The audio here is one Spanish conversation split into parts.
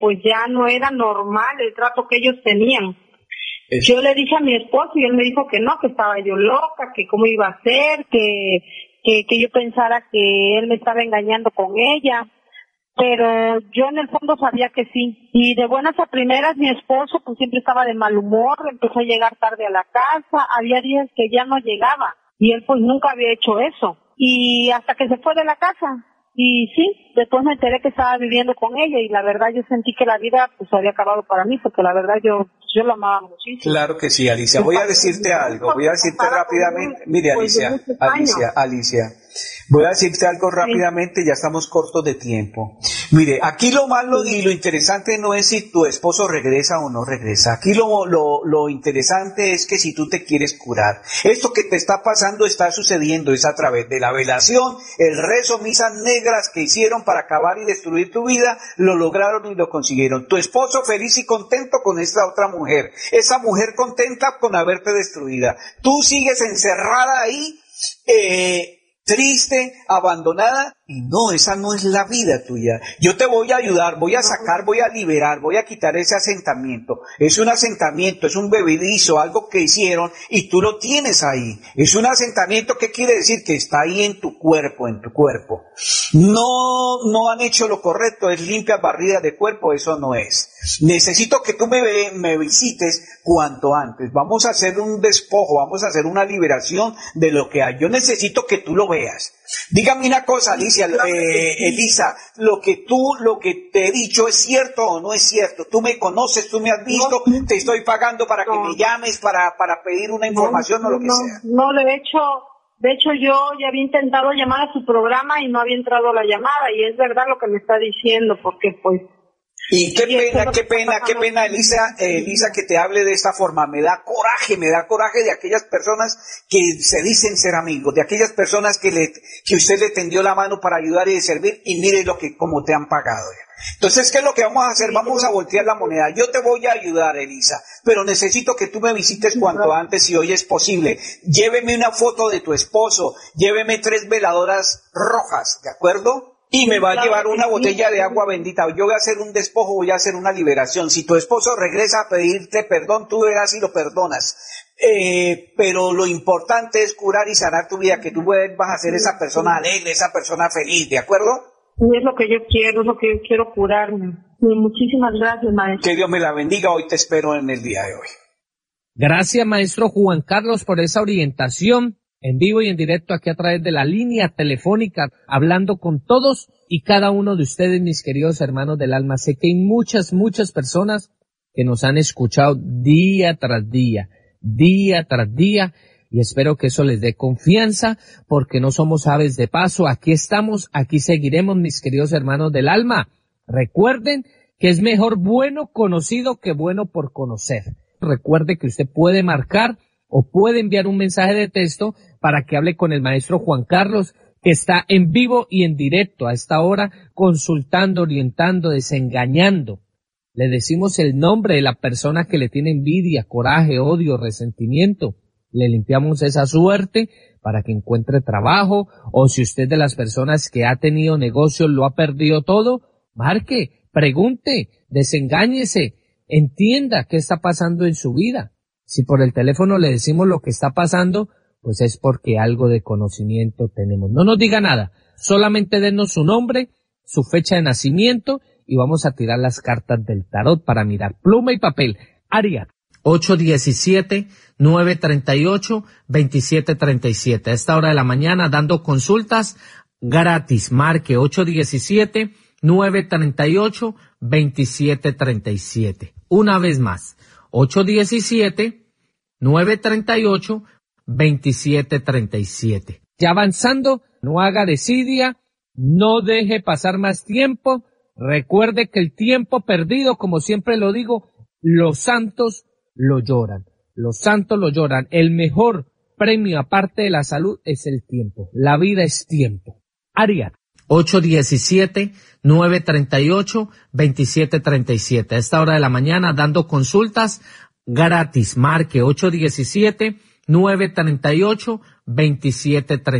pues ya no era normal el trato que ellos tenían. Yo le dije a mi esposo y él me dijo que no, que estaba yo loca, que cómo iba a ser, que yo pensara que él me estaba engañando con ella, pero yo en el fondo sabía que sí. Y de buenas a primeras mi esposo pues siempre estaba de mal humor, empezó a llegar tarde a la casa, había días que ya no llegaba y él pues nunca había hecho eso. Y hasta que se fue de la casa. Y sí, después me enteré que estaba viviendo con ella y la verdad yo sentí que la vida pues había acabado para mí, porque la verdad yo lo amaba muchísimo. Claro que sí, Alicia. Voy a decirte algo, voy a decirte rápidamente. Mire, Alicia, voy a decirte algo rápidamente, ya estamos cortos de tiempo. Mire, aquí lo malo y lo interesante no es si tu esposo regresa o no regresa. Aquí lo interesante es que si tú te quieres curar. Esto que te está pasando está sucediendo, es a través de la velación, el rezo, misas negras que hicieron para acabar y destruir tu vida, lo lograron y lo consiguieron. Tu esposo feliz y contento con esta otra mujer. Esa mujer contenta con haberte destruida. Tú sigues encerrada ahí, triste, abandonada, y no, esa no es la vida tuya. Yo te voy a ayudar, voy a sacar, voy a liberar, voy a quitar ese asentamiento. Es un asentamiento, es un bebedizo, algo que hicieron y tú lo tienes ahí. Es un asentamiento, ¿qué quiere decir? Que está ahí en tu cuerpo, No han hecho lo correcto, es limpias barridas de cuerpo, eso no es. Necesito que tú me visites cuanto antes. Vamos a hacer un despojo, vamos a hacer una liberación de lo que hay. Yo necesito que tú lo veas. Dígame una cosa, Alicia, Elisa, lo que te he dicho es cierto o no es cierto. Tú me conoces, tú me has visto, te estoy pagando para que me llames, para pedir una información o lo que sea. No, de hecho yo ya había intentado llamar a su programa y no había entrado la llamada, y es verdad lo que me está diciendo, porque pues... Y qué pena, Elisa, que te hable de esta forma. Me da coraje de aquellas personas que se dicen ser amigos, de aquellas personas que usted le tendió la mano para ayudar y servir, y mire cómo te han pagado. Entonces, ¿qué es lo que vamos a hacer? Vamos a voltear la moneda. Yo te voy a ayudar, Elisa, pero necesito que tú me visites cuanto antes, si hoy es posible. Lléveme una foto de tu esposo, lléveme 3 veladoras rojas, ¿de acuerdo? Y me va a llevar una botella de agua bendita. Yo voy a hacer un despojo, voy a hacer una liberación. Si tu esposo regresa a pedirte perdón, tú verás y lo perdonas. Pero lo importante es curar y sanar tu vida, que tú vas a ser esa persona alegre, esa persona feliz, ¿de acuerdo? Y es lo que yo quiero curarme. Y muchísimas gracias, maestro. Que Dios me la bendiga, hoy te espero en el día de hoy. Gracias, maestro Juan Carlos, por esa orientación en vivo y en directo aquí a través de la línea telefónica, hablando con todos y cada uno de ustedes, mis queridos hermanos del alma. Sé que hay muchas personas que nos han escuchado día tras día, y espero que eso les dé confianza, porque no somos aves de paso. Aquí estamos, aquí seguiremos, mis queridos hermanos del alma. Recuerden que es mejor bueno conocido que bueno por conocer. Recuerde que usted puede marcar o puede enviar un mensaje de texto para que hable con el maestro Juan Carlos, que está en vivo y en directo a esta hora, consultando, orientando, desengañando. Le decimos el nombre de la persona que le tiene envidia, coraje, odio, resentimiento. Le limpiamos esa suerte para que encuentre trabajo, o si usted de las personas que ha tenido negocios lo ha perdido todo, marque, pregunte, desengáñese, entienda qué está pasando en su vida. Si por el teléfono le decimos lo que está pasando, pues es porque algo de conocimiento tenemos. No nos diga nada, solamente denos su nombre, su fecha de nacimiento, y vamos a tirar las cartas del tarot para mirar. Pluma y papel. Aria. 817-938-2737. A esta hora de la mañana dando consultas gratis. Marque 817-938-2737. Una vez más. 817-938-2737. Ya avanzando, no haga desidia, no deje pasar más tiempo. Recuerde que el tiempo perdido, como siempre lo digo, los santos lo lloran. Los santos lo lloran. El mejor premio aparte de la salud es el tiempo. La vida es tiempo. Ariad. 817-938-2737. A esta hora de la mañana dando consultas gratis. Marque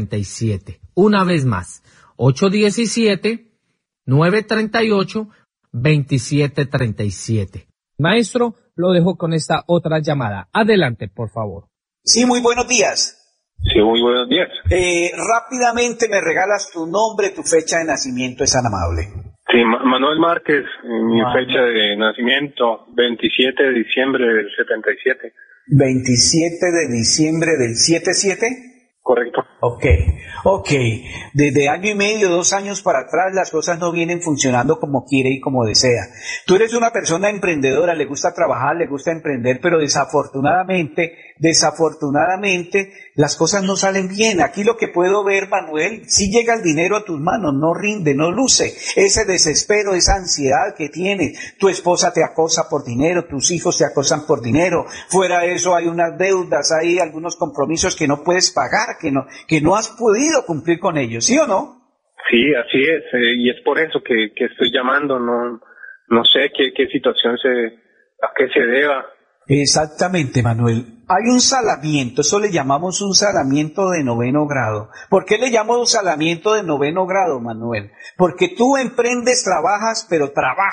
817-938-2737. Una vez más. 817-938-2737. 2737. Maestro, lo dejo con esta otra llamada. Adelante, por favor. Sí, muy buenos días. Sí, muy buenos días. Rápidamente me regalas tu nombre, tu fecha de nacimiento, es tan amable. Sí, Manuel Márquez, mi fecha de nacimiento, 27 de diciembre del 77. 27 de diciembre del 77. Correcto. Ok. Desde año y medio, 2 años para atrás, las cosas no vienen funcionando como quiere y como desea. Tú eres una persona emprendedora, le gusta trabajar, le gusta emprender, pero desafortunadamente, las cosas no salen bien. Aquí lo que puedo ver, Manuel, si llega el dinero a tus manos, no rinde, no luce. Ese desespero, esa ansiedad que tienes. Tu esposa te acosa por dinero, tus hijos te acosan por dinero. Fuera de eso hay unas deudas, hay algunos compromisos que no puedes pagar, que no has podido cumplir con ellos, ¿sí o no? Sí, así es, y es por eso que estoy llamando, no sé qué situación a qué se deba. Exactamente, Manuel. Hay un salamiento, eso le llamamos un salamiento de 9º grado. ¿Por qué le llamo un salamiento de 9º grado, Manuel? Porque tú emprendes, trabajas, pero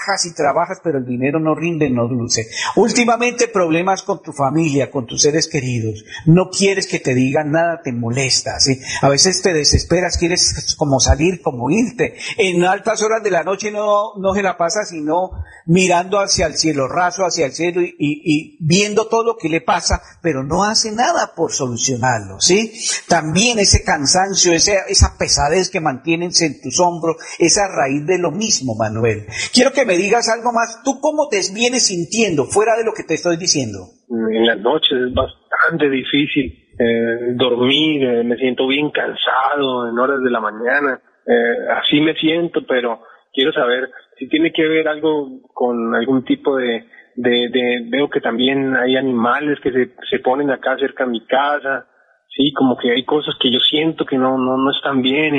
el dinero no rinde, no luce. Últimamente problemas con tu familia, con tus seres queridos. No quieres que te digan nada, te molesta, ¿sí? A veces te desesperas, quieres como salir, como irte. En altas horas de la noche no se la pasa sino mirando hacia el cielo, raso hacia el cielo y viendo todo lo que le pasa, pero no hace nada por solucionarlo, ¿sí? También ese cansancio, esa pesadez que mantienes en tus hombros, esa raíz de lo mismo, Manuel. Quiero que me digas algo más. ¿Tú cómo te vienes sintiendo fuera de lo que te estoy diciendo? En las noches es bastante difícil dormir, me siento bien cansado en horas de la mañana, así me siento, pero quiero saber si tiene que ver algo con algún tipo de veo que también hay animales que se ponen acá cerca de mi casa, sí, como que hay cosas que yo siento que no están bien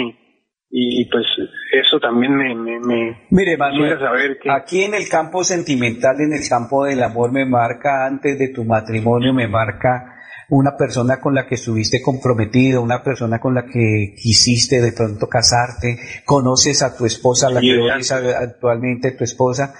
y pues eso también Mire, Manuel, saber que aquí en el campo sentimental, en el campo del amor, me marca antes de tu matrimonio, me marca una persona con la que estuviste comprometido, una persona con la que quisiste de pronto casarte, conoces a tu esposa, la que es actualmente tu esposa,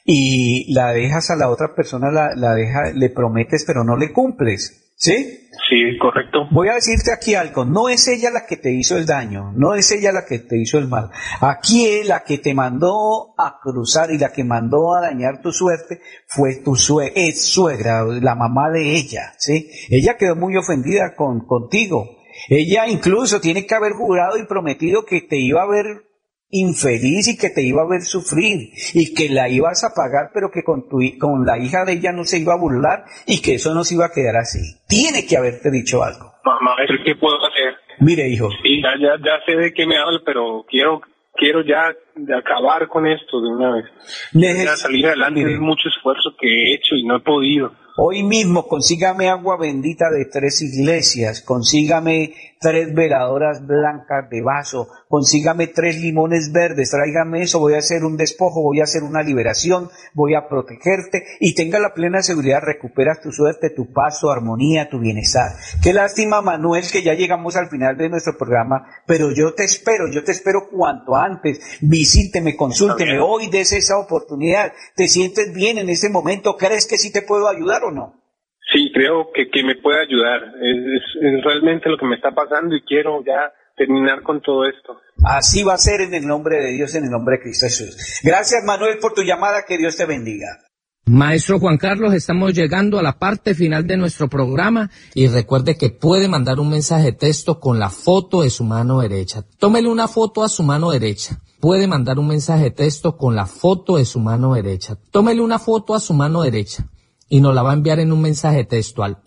y la dejas a la otra persona, le prometes pero no le cumples, ¿sí? Sí, correcto. Voy a decirte aquí algo, no es ella la que te hizo el daño, no es ella la que te hizo el mal. Aquí la que te mandó a cruzar y la que mandó a dañar tu suerte fue tu suegra, la mamá de ella, ¿sí? Ella quedó muy ofendida contigo. Ella incluso tiene que haber jurado y prometido que te iba a ver infeliz y que te iba a ver sufrir y que la ibas a pagar, pero que con la hija de ella no se iba a burlar y que eso no se iba a quedar así. Tiene que haberte dicho algo. Maestro, ¿qué puedo hacer? Mire, hijo. Sí, ya sé de qué me habla, pero quiero ya de acabar con esto de una vez. Ya salir adelante. Mire, es mucho esfuerzo que he hecho y no he podido. Hoy mismo consígame agua bendita de 3 iglesias, consígame 3 veladoras blancas de vaso, consígame 3 limones verdes, tráigame eso, voy a hacer un despojo, voy a hacer una liberación, voy a protegerte y tenga la plena seguridad, recuperas tu suerte, tu paz, tu armonía, tu bienestar. Qué lástima, Manuel, que ya llegamos al final de nuestro programa, pero yo te espero cuanto antes, visíteme, consúlteme, hoy des esa oportunidad, ¿te sientes bien en ese momento? ¿Crees que sí te puedo ayudar o no? Sí, creo que me puede ayudar. Es realmente lo que me está pasando y quiero ya terminar con todo esto. Así va a ser en el nombre de Dios, en el nombre de Cristo Jesús. Gracias, Manuel, por tu llamada. Que Dios te bendiga. Maestro Juan Carlos, estamos llegando a la parte final de nuestro programa y recuerde que puede mandar un mensaje de texto con la foto de su mano derecha. Tómele una foto a su mano derecha. Puede mandar un mensaje de texto con la foto de su mano derecha. Tómele una foto a su mano derecha y nos la va a enviar en un mensaje de texto al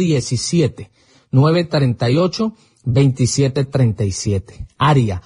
817-938-2737. Área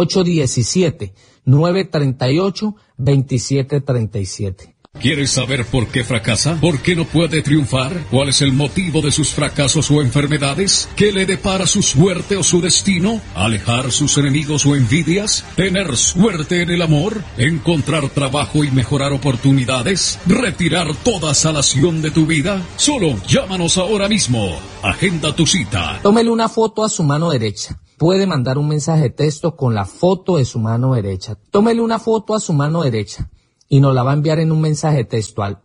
817-938-2737. ¿Quieres saber por qué fracasa? ¿Por qué no puede triunfar? ¿Cuál es el motivo de sus fracasos o enfermedades? ¿Qué le depara su suerte o su destino? ¿Alejar sus enemigos o envidias? ¿Tener suerte en el amor? ¿Encontrar trabajo y mejorar oportunidades? ¿Retirar toda salación de tu vida? Solo llámanos ahora mismo. Agenda tu cita. Tómele una foto a su mano derecha. Puede mandar un mensaje de texto con la foto de su mano derecha. Tómele una foto a su mano derecha y nos la va a enviar en un mensaje textual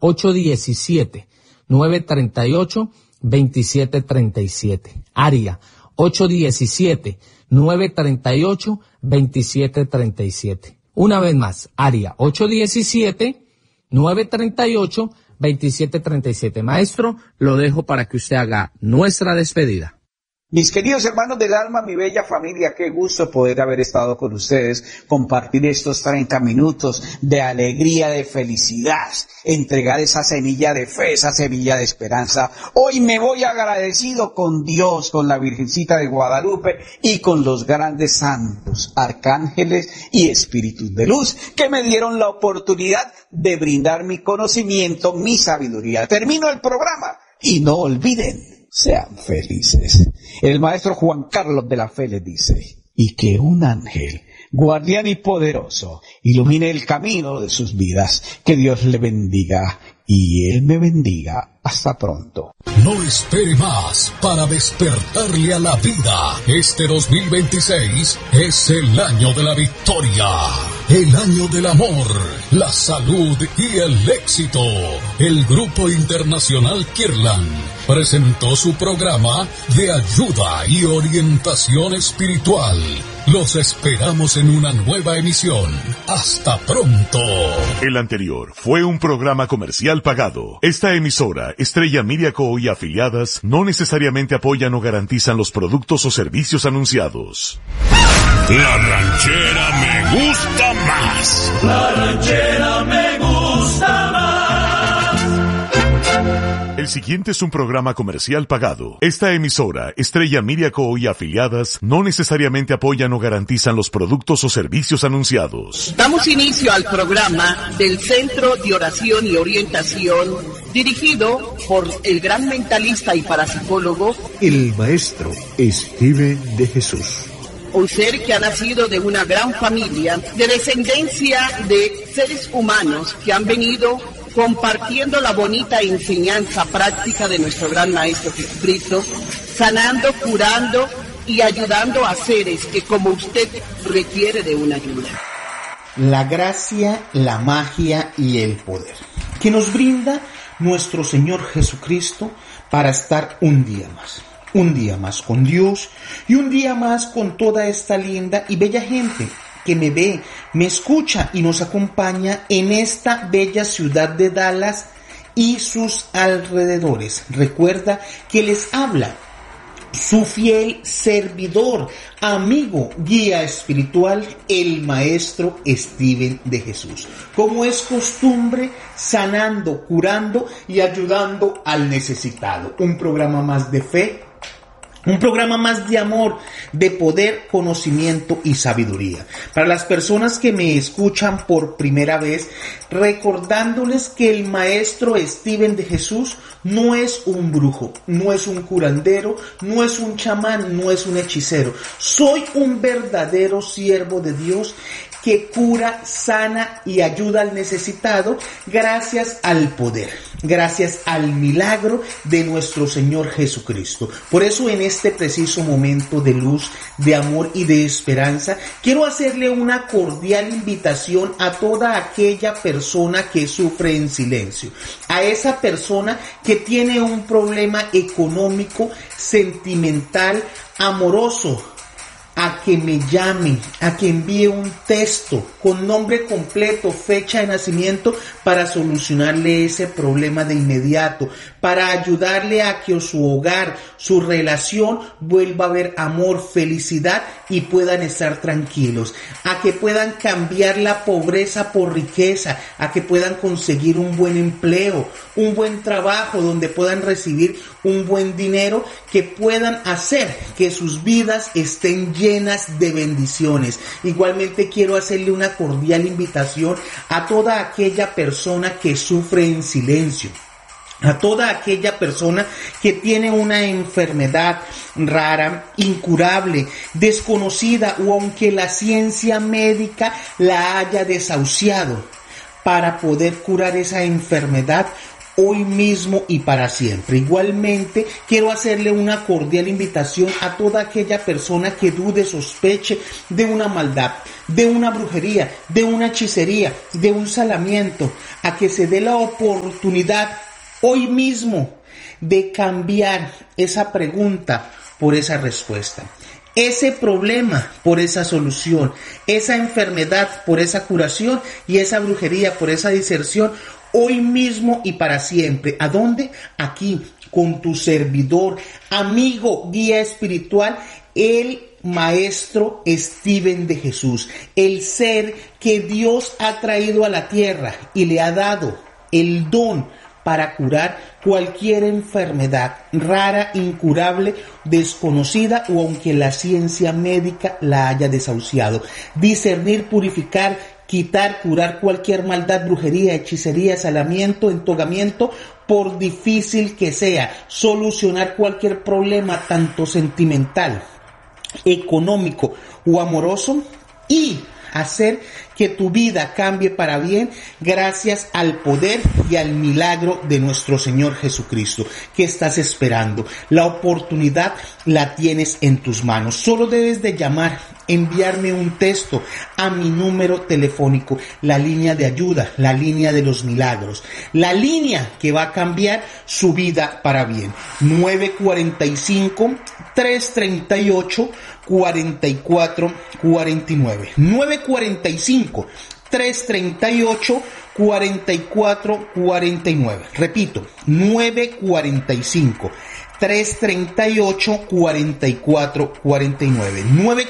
817-938-2737. Área 817-938-2737. Una vez más, área 817-938-2737. Maestro, lo dejo para que usted haga nuestra despedida. Mis queridos hermanos del alma, mi bella familia, qué gusto poder haber estado con ustedes, compartir estos 30 minutos de alegría, de felicidad, entregar esa semilla de fe, esa semilla de esperanza. Hoy me voy agradecido con Dios, con la Virgencita de Guadalupe y con los grandes santos, arcángeles y espíritus de luz que me dieron la oportunidad de brindar mi conocimiento, mi sabiduría. Termino el programa y no olviden, sean felices. El maestro Juan Carlos de la Fe les dice, y que un ángel, guardián y poderoso, ilumine el camino de sus vidas. Que Dios le bendiga y Él me bendiga. Hasta pronto. No espere más para despertarle a la vida. Este 2026 es el año de la victoria, el año del amor, la salud y el éxito. El Grupo Internacional Kirlan presentó su programa de ayuda y orientación espiritual. Los esperamos en una nueva emisión. Hasta pronto. El anterior fue un programa comercial pagado. Esta emisora, Estrella Media Co. y afiliadas, no necesariamente apoyan o garantizan los productos o servicios anunciados. La ranchera me gusta más. La ranchera me gusta más. El siguiente es un programa comercial pagado. Esta emisora, Estrella Media Co. y afiliadas, no necesariamente apoyan o garantizan los productos o servicios anunciados. Damos inicio al programa del Centro de Oración y Orientación, dirigido por el gran mentalista y parapsicólogo, el maestro Steven de Jesús. Un ser que ha nacido de una gran familia, de descendencia de seres humanos que han venido compartiendo la bonita enseñanza práctica de nuestro gran Maestro Jesucristo, sanando, curando y ayudando a seres que como usted requiere de una ayuda. La gracia, la magia y el poder que nos brinda nuestro Señor Jesucristo para estar un día más con Dios y un día más con toda esta linda y bella gente que me ve, me escucha y nos acompaña en esta bella ciudad de Dallas y sus alrededores. Recuerda que les habla su fiel servidor, amigo, guía espiritual, el maestro Steven de Jesús. Como es costumbre, sanando, curando y ayudando al necesitado. Un programa más de fe, un programa más de amor, de poder, conocimiento y sabiduría. Para las personas que me escuchan por primera vez, recordándoles que el maestro Steven de Jesús no es un brujo, no es un curandero, no es un chamán, no es un hechicero. Soy un verdadero siervo de Dios que cura, sana y ayuda al necesitado gracias al poder, gracias al milagro de nuestro Señor Jesucristo. Por eso en este preciso momento de luz, de amor y de esperanza, quiero hacerle una cordial invitación a toda aquella persona que sufre en silencio, a esa persona que tiene un problema económico, sentimental, amoroso, a que me llame, a que envíe un texto con nombre completo, fecha de nacimiento para solucionarle ese problema de inmediato, para ayudarle a que su hogar, su relación vuelva a haber amor, felicidad y puedan estar tranquilos, a que puedan cambiar la pobreza por riqueza, a que puedan conseguir un buen empleo, un buen trabajo donde puedan recibir un buen dinero, que puedan hacer que sus vidas estén llenas de bendiciones. Igualmente quiero hacerle una cordial invitación a toda aquella persona que sufre en silencio, a toda aquella persona que tiene una enfermedad rara, incurable, desconocida o aunque la ciencia médica la haya desahuciado. Para poder curar esa enfermedad, hoy mismo y para siempre. Igualmente, quiero hacerle una cordial invitación a toda aquella persona que dude, sospeche de una maldad, de una brujería, de una hechicería, de un salamiento, a que se dé la oportunidad hoy mismo de cambiar esa pregunta por esa respuesta, ese problema por esa solución, esa enfermedad por esa curación y esa brujería por esa diserción, hoy mismo y para siempre. ¿A dónde? Aquí, con tu servidor, amigo, guía espiritual, el Maestro Steven de Jesús, el ser que Dios ha traído a la tierra y le ha dado el don para curar cualquier enfermedad rara, incurable, desconocida o aunque la ciencia médica la haya desahuciado. Discernir, purificar, quitar, curar cualquier maldad, brujería, hechicería, salamiento, entogamiento, por difícil que sea, solucionar cualquier problema tanto sentimental, económico o amoroso y hacer que tu vida cambie para bien gracias al poder y al milagro de nuestro Señor Jesucristo. ¿Qué estás esperando? La oportunidad la tienes en tus manos. Solo debes de llamar, enviarme un texto a mi número telefónico, la línea de ayuda, la línea de los milagros, la línea que va a cambiar su vida para bien. 945-338-4449. 945-338-4449. Repito, 945-338-4449.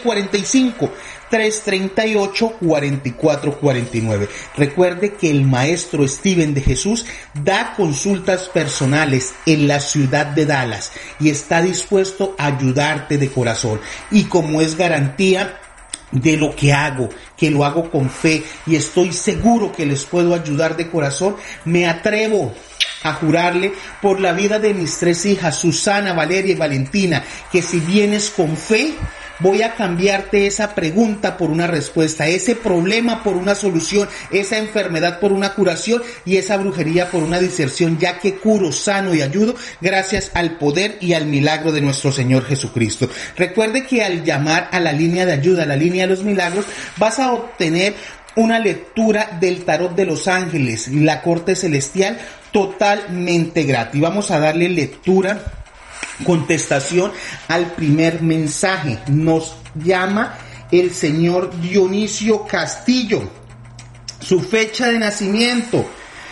945-338-4449. Recuerde que el Maestro Steven de Jesús da consultas personales en la ciudad de Dallas y está dispuesto a ayudarte de corazón. Y como es garantía de lo que hago, que lo hago con fe y estoy seguro que les puedo ayudar de corazón, me atrevo a jurarle por la vida de mis 3 hijas, Susana, Valeria y Valentina, que si vienes con fe, voy a cambiarte esa pregunta por una respuesta, ese problema por una solución, esa enfermedad por una curación y esa brujería por una diserción, ya que curo, sano y ayudo gracias al poder y al milagro de nuestro Señor Jesucristo. Recuerde que al llamar a la línea de ayuda, a la línea de los milagros, vas a obtener una lectura del tarot de los ángeles, la corte celestial, totalmente gratis. Vamos a darle lectura, contestación al primer mensaje. Nos llama el señor Dionisio Castillo. Su fecha de nacimiento,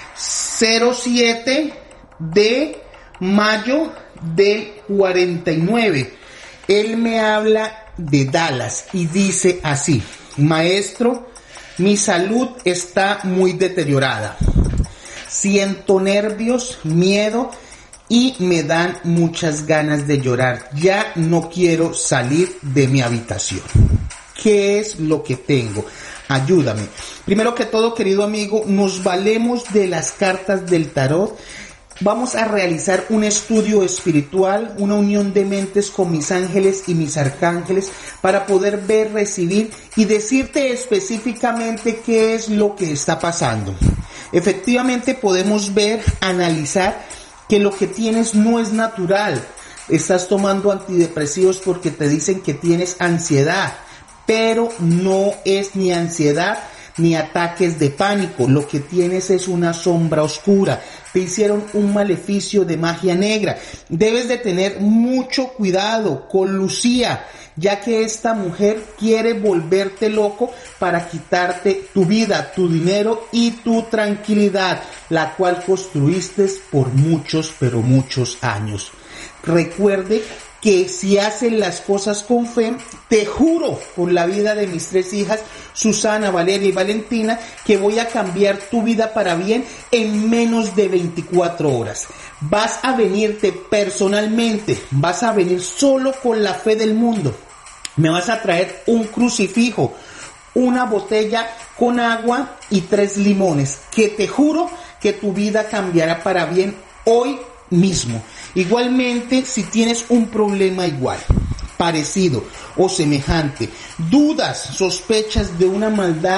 07 de mayo del 49. Él me habla de Dallas y dice así: maestro, mi salud está muy deteriorada. Siento nervios, miedo y me dan muchas ganas de llorar. Ya no quiero salir de mi habitación. ¿Qué es lo que tengo? Ayúdame. Primero que todo, querido amigo, nos valemos de las cartas del tarot. Vamos a realizar un estudio espiritual, una unión de mentes con mis ángeles y mis arcángeles para poder ver, recibir y decirte específicamente qué es lo que está pasando. Efectivamente podemos ver, analizar que lo que tienes no es natural. Estás tomando antidepresivos porque te dicen que tienes ansiedad, pero no es ni ansiedad ni ataques de pánico. Lo que tienes es una sombra oscura. Te hicieron un maleficio de magia negra. Debes de tener mucho cuidado con Lucía, ya que esta mujer quiere volverte loco para quitarte tu vida, tu dinero y tu tranquilidad, la cual construiste por muchos, pero muchos años. Recuerde que si hacen las cosas con fe, te juro por la vida de mis 3 hijas, Susana, Valeria y Valentina, que voy a cambiar tu vida para bien en menos de 24 horas. Vas a venirte personalmente, vas a venir solo con la fe del mundo. Me vas a traer un crucifijo, una botella con agua y 3 limones, que te juro que tu vida cambiará para bien hoy mismo. Igualmente, si tienes un problema igual, parecido o semejante, dudas, sospechas de una maldad,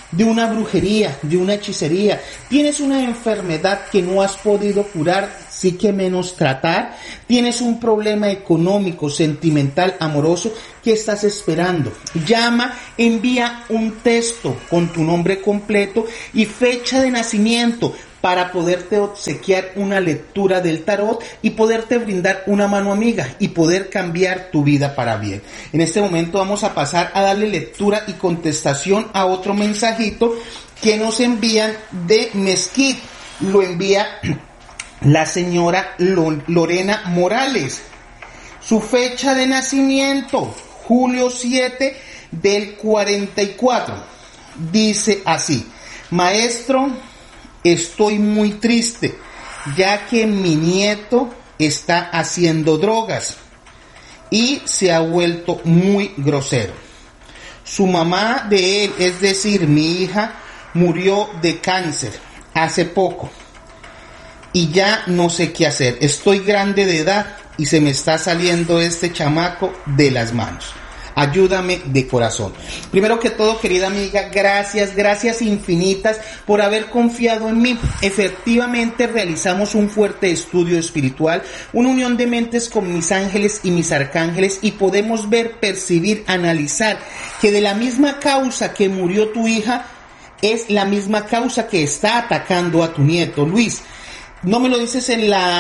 de una brujería, de una hechicería. Tienes una enfermedad que no has podido curar, sí que menos tratar. Tienes un problema económico, sentimental, amoroso. ¿Qué estás esperando? Llama, envía un texto con tu nombre completo y fecha de nacimiento para poderte obsequiar una lectura del tarot y poderte brindar una mano amiga y poder cambiar tu vida para bien. En este momento vamos a pasar a darle lectura y contestación a otro mensajito que nos envían de Mesquite. Lo envía la señora Lorena Morales. Su fecha de nacimiento, julio 7 del 44. Dice así: maestro, estoy muy triste, ya que mi nieto está haciendo drogas y se ha vuelto muy grosero. Su mamá de él, es decir, mi hija, murió de cáncer hace poco y ya no sé qué hacer. Estoy grande de edad y se me está saliendo este chamaco de las manos. Ayúdame de corazón. Primero que todo, querida amiga, gracias infinitas por haber confiado en mí. Efectivamente, realizamos un fuerte estudio espiritual, una unión de mentes con mis ángeles y mis arcángeles, y podemos ver, percibir, analizar que de la misma causa que murió tu hija, es la misma causa que está atacando a tu nieto. Luis, no me lo dices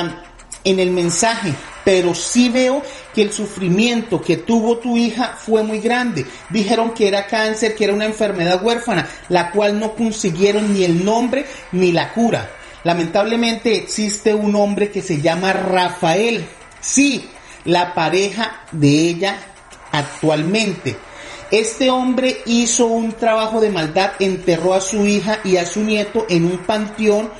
en el mensaje, pero sí veo que el sufrimiento que tuvo tu hija fue muy grande. Dijeron que era cáncer, que era una enfermedad huérfana, la cual no consiguieron ni el nombre ni la cura. Lamentablemente existe un hombre que se llama Rafael, sí, la pareja de ella actualmente. Este hombre hizo un trabajo de maldad, enterró a su hija y a su nieto en un panteón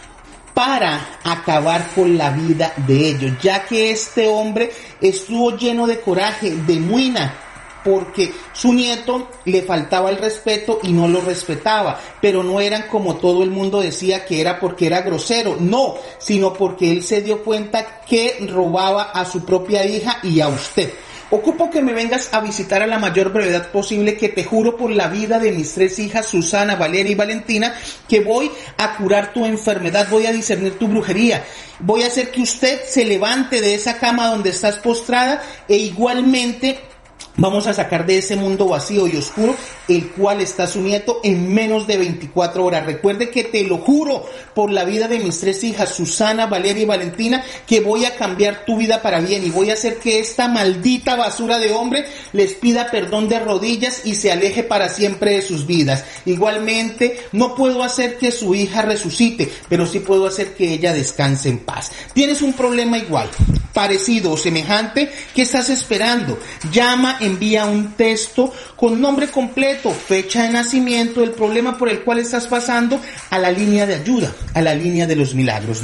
para acabar con la vida de ellos, ya que este hombre estuvo lleno de coraje, de muina, porque su nieto le faltaba el respeto y no lo respetaba, pero no eran como todo el mundo decía que era porque era grosero, no, sino porque él se dio cuenta que robaba a su propia hija y a usted. Ocupo que me vengas a visitar a la mayor brevedad posible, que te juro por la vida de mis 3 hijas, Susana, Valeria y Valentina, que voy a curar tu enfermedad, voy a discernir tu brujería, voy a hacer que usted se levante de esa cama donde estás postrada, e igualmente vamos a sacar de ese mundo vacío y oscuro el cual está su nieto en menos de 24 horas. Recuerde que te lo juro por la vida de mis 3 hijas, Susana, Valeria y Valentina, que voy a cambiar tu vida para bien y voy a hacer que esta maldita basura de hombre les pida perdón de rodillas y se aleje para siempre de sus vidas. Igualmente, no puedo hacer que su hija resucite, pero sí puedo hacer que ella descanse en paz. Tienes un problema igual, parecido o semejante, ¿qué estás esperando? Llama, envía un texto con nombre completo, fecha de nacimiento, el problema por el cual estás pasando, a la línea de ayuda, a la línea de los milagros,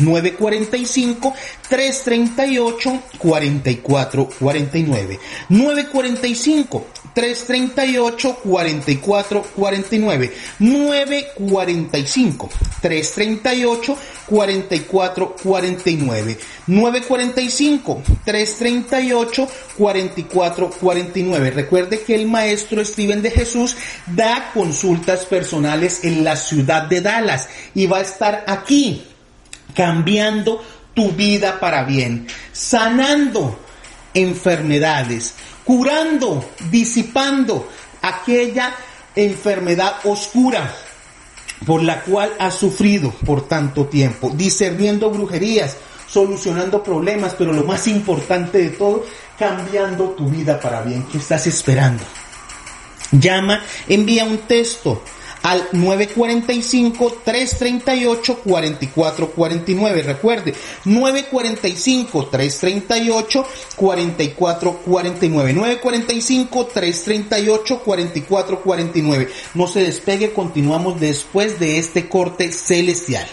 945-338-4449, 945-338-4449, 945-338-4449, 945-338-4449. Recuerde que el maestro Steven de Jesús da consultas personales en la ciudad de Dallas y va a estar aquí cambiando tu vida para bien, sanando enfermedades, curando, disipando aquella enfermedad oscura por la cual has sufrido por tanto tiempo, discerniendo brujerías, solucionando problemas, pero lo más importante de todo, cambiando tu vida para bien. ¿Qué estás esperando? Llama, envía un texto al 945-338-4449. Recuerde, 945-338-4449. 945-338-4449. No se despegue, continuamos después de este corte celestial.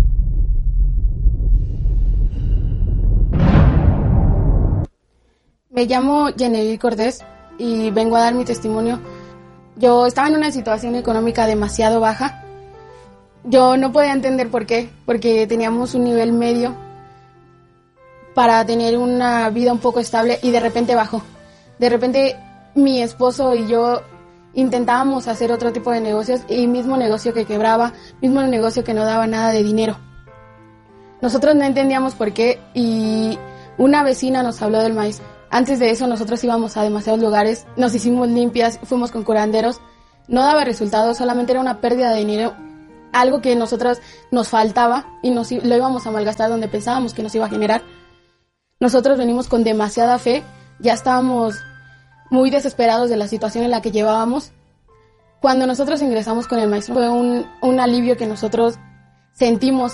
Me llamo Genevieve Cordés y vengo a dar mi testimonio. Yo estaba en una situación económica demasiado baja. Yo no podía entender por qué, porque teníamos un nivel medio para tener una vida un poco estable y de repente bajó. De repente mi esposo y yo intentábamos hacer otro tipo de negocios y mismo negocio que quebraba, mismo negocio que no daba nada de dinero. Nosotros no entendíamos por qué y una vecina nos habló del maíz. Antes de eso nosotros íbamos a demasiados lugares, nos hicimos limpias, fuimos con curanderos, no daba resultados, solamente era una pérdida de dinero, algo que nosotros nos faltaba y lo íbamos a malgastar donde pensábamos que nos iba a generar. Nosotros venimos con demasiada fe, ya estábamos muy desesperados de la situación en la que llevábamos. Cuando nosotros ingresamos con el maestro fue un alivio que nosotros sentimos.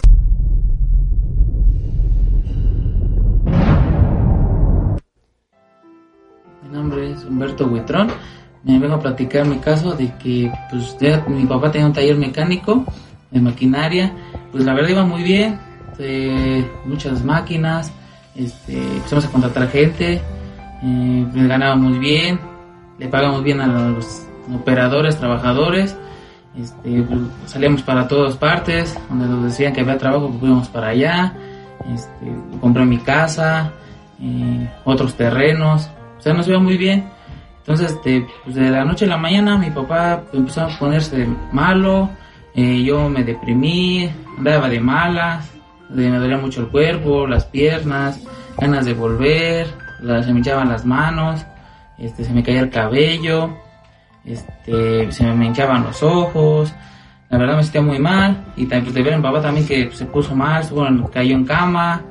Mi nombre es Humberto Huitrón. Me vengo a platicar mi caso de que pues mi papá tenía un taller mecánico de maquinaria. Pues la verdad iba muy bien, muchas máquinas, empezamos a contratar gente, ganábamos bien, le pagamos bien a los operadores, trabajadores, salíamos para todas partes, donde nos decían que había trabajo, pues íbamos para allá, compré mi casa, otros terrenos, o sea, nos iba muy bien. Entonces, pues de la noche a la mañana mi papá empezó a ponerse malo, yo me deprimí, andaba de malas, me dolía mucho el cuerpo, las piernas, ganas de volver, se me hinchaban las manos, se me caía el cabello, se me hinchaban los ojos, la verdad me sentía muy mal, y pues de ver a mi papá también que se puso mal, cayó en cama,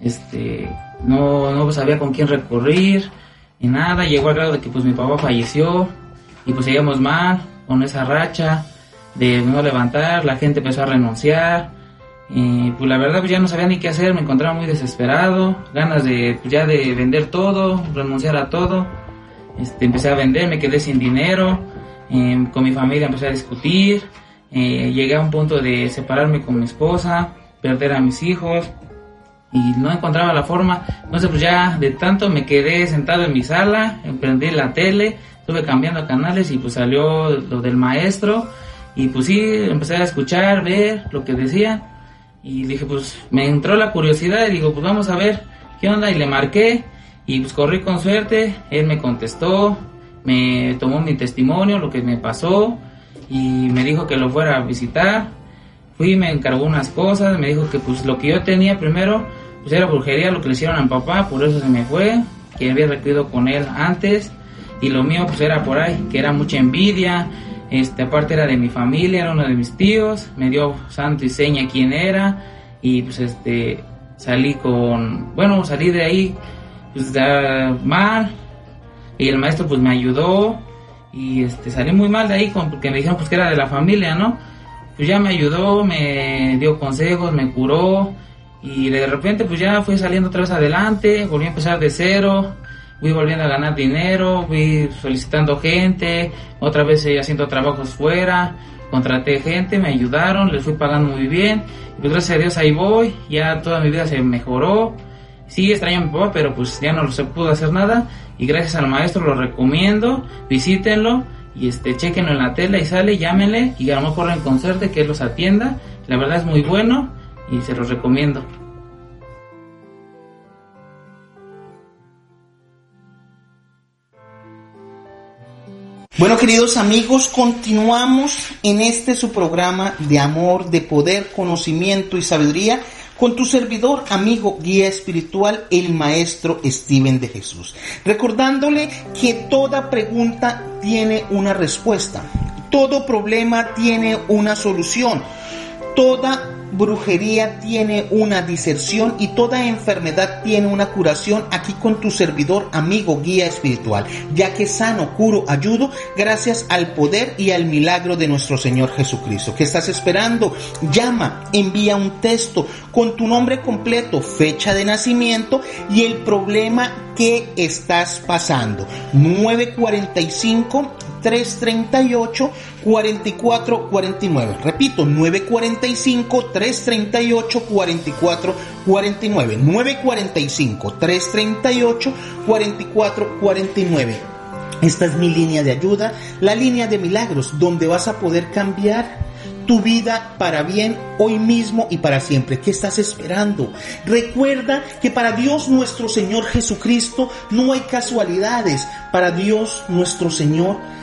no sabía con quién recurrir, y nada, llegó al grado de que pues mi papá falleció, y pues seguíamos mal, con esa racha de no levantar, la gente empezó a renunciar, y pues la verdad pues ya no sabía ni qué hacer, me encontraba muy desesperado, ganas de pues ya de vender todo, renunciar a todo, empecé a vender, me quedé sin dinero, con mi familia empecé a discutir, llegué a un punto de separarme con mi esposa, perder a mis hijos, y no encontraba la forma. Entonces pues ya de tanto me quedé sentado en mi sala, prendí la tele, estuve cambiando canales y pues salió lo del maestro, y pues sí, empecé a escuchar, ver lo que decía, y dije pues me entró la curiosidad y digo pues vamos a ver qué onda, y le marqué y pues corrí con suerte, él me contestó, me tomó mi testimonio, lo que me pasó, y me dijo que lo fuera a visitar. Fui, me encargó unas cosas, me dijo que pues lo que yo tenía primero pues era brujería, lo que le hicieron a mi papá, por eso se me fue, que había recluido con él antes, y lo mío pues era por ahí, que era mucha envidia, aparte era de mi familia, era uno de mis tíos, me dio santo y seña quién era, y pues salí de ahí pues mal, y el maestro pues me ayudó, y salí muy mal de ahí porque me dijeron pues que era de la familia, ¿no? Pues ya me ayudó, me dio consejos, me curó, y de repente pues ya fui saliendo otra vez adelante, volví a empezar de cero, fui volviendo a ganar dinero, fui solicitando gente, otra vez haciendo trabajos fuera, contraté gente, me ayudaron, les fui pagando muy bien, y pues gracias a Dios ahí voy, ya toda mi vida se mejoró. Sí, extraño a mi papá, pero pues ya no se pudo hacer nada, y gracias al maestro lo recomiendo, visítenlo, y chequenlo en la tele y sale, llámenle, y a lo mejor corren con suerte que él los atienda, la verdad es muy bueno, y se los recomiendo. Bueno, queridos amigos, continuamos en su programa de amor, de poder, conocimiento y sabiduría, con tu servidor, amigo, guía espiritual, el maestro Steven de Jesús. Recordándole que toda pregunta tiene una respuesta, todo problema tiene una solución, toda brujería tiene una diserción y toda enfermedad tiene una curación aquí con tu servidor, amigo, guía espiritual, ya que sano, curo, ayudo gracias al poder y al milagro de nuestro Señor Jesucristo. ¿Qué estás esperando? Llama, envía un texto con tu nombre completo, fecha de nacimiento y el problema que estás pasando. 945-338-4449. Repito, 945-338-4449. 945-338-4449. Esta es mi línea de ayuda, la línea de milagros, donde vas a poder cambiar tu vida para bien hoy mismo y para siempre. ¿Qué estás esperando? Recuerda que para Dios nuestro Señor Jesucristo no hay casualidades. Para Dios nuestro Señor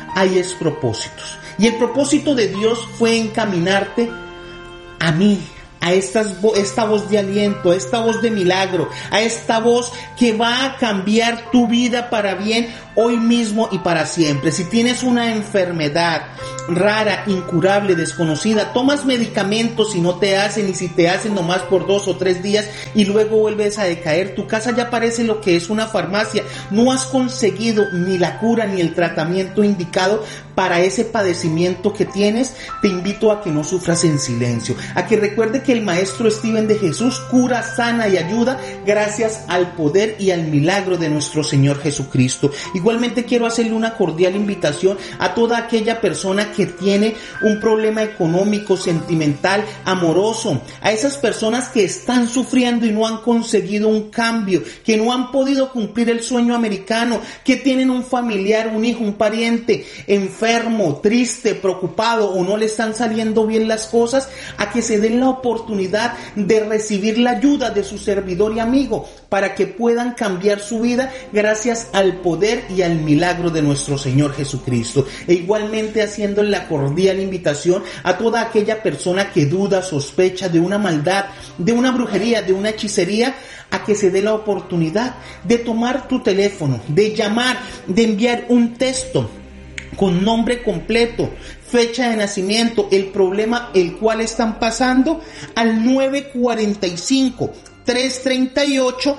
hay es propósitos. Y el propósito de Dios fue encaminarte a mí, a esta voz de aliento, a esta voz de milagro, a esta voz que va a cambiar tu vida para bien hoy mismo y para siempre. Si tienes una enfermedad rara, incurable, desconocida, tomas medicamentos y no te hacen, y si te hacen nomás por 2 o 3 días y luego vuelves a decaer, tu casa ya parece lo que es una farmacia. No has conseguido ni la cura ni el tratamiento indicado para ese padecimiento que tienes. Te invito a que no sufras en silencio, a que recuerde que el maestro Steven de Jesús cura, sana y ayuda gracias al poder y al milagro de nuestro Señor Jesucristo. Igualmente quiero hacerle una cordial invitación a toda aquella persona que tiene un problema económico, sentimental, amoroso, a esas personas que están sufriendo y no han conseguido un cambio, que no han podido cumplir el sueño americano, que tienen un familiar, un hijo, un pariente enfermo, triste, preocupado, o no le están saliendo bien las cosas, a que se den la oportunidad de recibir la ayuda de su servidor y amigo para que puedan cambiar su vida gracias al poder y al milagro de nuestro Señor Jesucristo. E igualmente haciendo la cordial invitación a toda aquella persona que duda, sospecha de una maldad, de una brujería, de una hechicería, a que se dé la oportunidad de tomar tu teléfono, de llamar, de enviar un texto con nombre completo, fecha de nacimiento, el problema el cual están pasando, al 945 338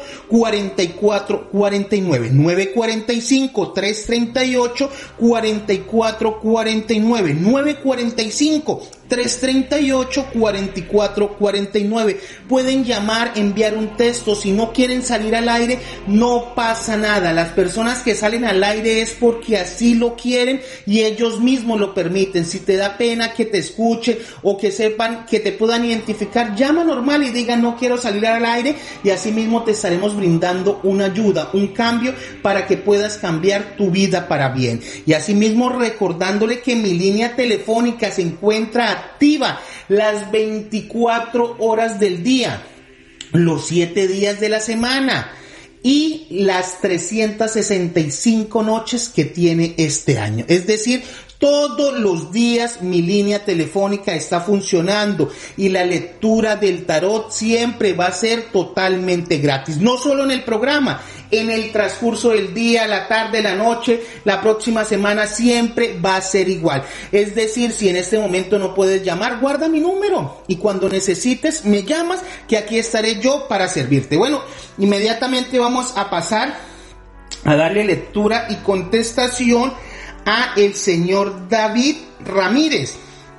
4449, 945 338 4449, 945 338 4449. Pueden llamar, enviar un texto. Si no quieren salir al aire, no pasa nada. Las personas que salen al aire es porque así lo quieren y ellos mismos lo permiten. Si te da pena que te escuchen o que sepan, que te puedan identificar, llama normal y diga no quiero salir al aire, y así mismo te estaremos brindando una ayuda, un cambio para que puedas cambiar tu vida para bien. Y así mismo recordándole que mi línea telefónica se encuentra activa las 24 horas del día, los 7 días de la semana y las 365 noches que tiene este año. Es decir, todos los días mi línea telefónica está funcionando y la lectura del tarot siempre va a ser totalmente gratis. No solo en el programa, en el transcurso del día, la tarde, la noche, la próxima semana siempre va a ser igual. Es decir, si en este momento no puedes llamar, guarda mi número y cuando necesites me llamas, que aquí estaré yo para servirte. Bueno, inmediatamente vamos a pasar a darle lectura y contestación a el señor David Ramírez,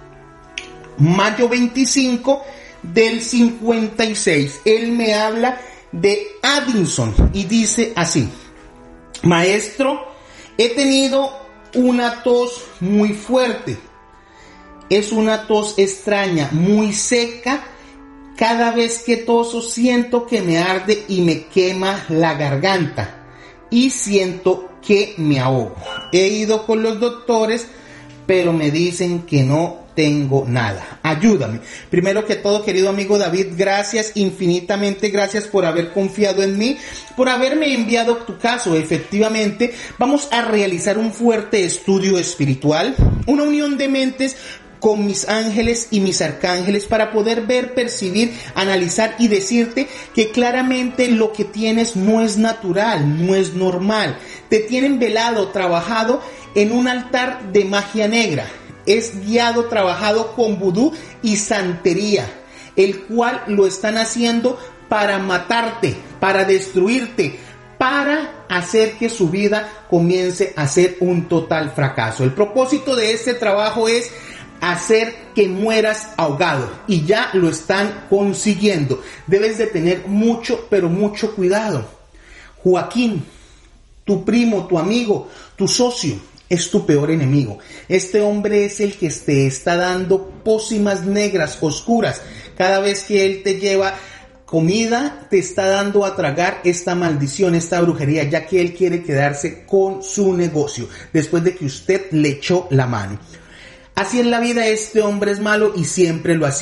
mayo 25 del 56. Él me habla de Addison y dice así: maestro, he tenido una tos muy fuerte. Es una tos extraña, muy seca. Cada vez que toso siento que me arde y me quema la garganta y siento que me ahogo. He ido con los doctores, pero me dicen que no tengo nada. Ayúdame. Primero que todo, querido amigo David, gracias, infinitamente gracias por haber confiado en mí, por haberme enviado tu caso. Efectivamente, vamos a realizar un fuerte estudio espiritual, una unión de mentes con mis ángeles y mis arcángeles para poder ver, percibir, analizar y decirte que claramente lo que tienes no es natural, no es normal. Te tienen velado, trabajado en un altar de magia negra. Es guiado, trabajado con vudú y santería, el cual lo están haciendo para matarte, para destruirte, para hacer que su vida comience a ser un total fracaso. El propósito de este trabajo es hacer que mueras ahogado y ya lo están consiguiendo. Debes de tener mucho, pero mucho cuidado. Joaquín, tu primo, tu amigo, tu socio, es tu peor enemigo. Este hombre es el que te está dando pócimas negras, oscuras. Cada vez que él te lleva comida, te está dando a tragar esta maldición, esta brujería, ya que él quiere quedarse con su negocio después de que usted le echó la mano. Así en la vida, este hombre es malo y siempre lo ha sido.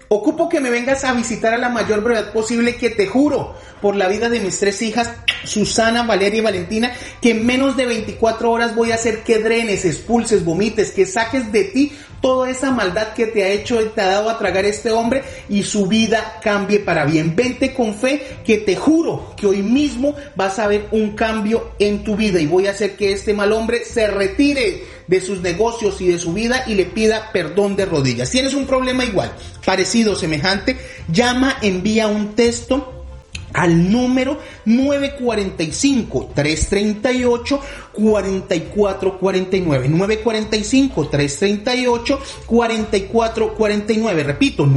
Ocupo que me vengas a visitar a la mayor brevedad posible, que te juro por la vida de mis 3 hijas, Susana, Valeria y Valentina, que en menos de 24 horas voy a hacer que drenes, expulses, vomites, que saques de ti toda esa maldad que te ha hecho y te ha dado a tragar este hombre, y su vida cambie para bien. Vente con fe, que te juro que hoy mismo vas a ver un cambio en tu vida, y voy a hacer que este mal hombre se retire de sus negocios y de su vida y le pida perdón de rodillas. Si tienes un problema igual, parecido, semejante, llama, envía un texto al número 945-338-4449, 945-338-4449, repito,